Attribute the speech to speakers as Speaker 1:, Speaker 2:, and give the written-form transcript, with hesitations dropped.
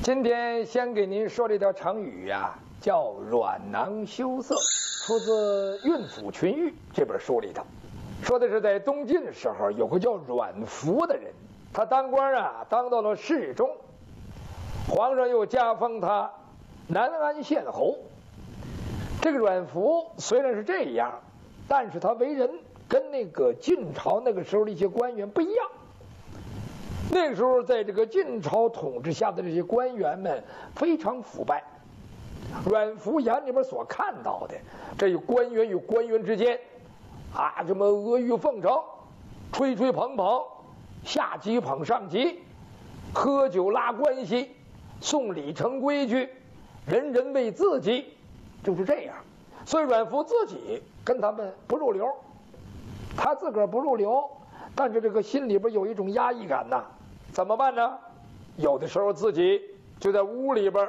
Speaker 1: 今天先给您说这条成语呀，叫阮囊羞涩，出自《运府群玉》这本书里头，说的是在东晋的时候，有个叫阮福的人，他当官啊，当到了侍中，皇上又加封他南安县侯。这个阮福虽然是这样，但是他为人跟那个晋朝那个时候的一些官员不一样。那个时候，在这个晋朝统治下的这些官员们非常腐败。阮福眼里边所看到的，这官员与官员之间，什么阿谀奉承、吹吹捧捧、下级捧上级、喝酒拉关系、送礼成规矩、人人为自己，就是这样。所以阮福自己跟他们不入流，他自个儿不入流，但是这个心里边有一种压抑感呐。怎么办呢？有的时候自己就在屋里边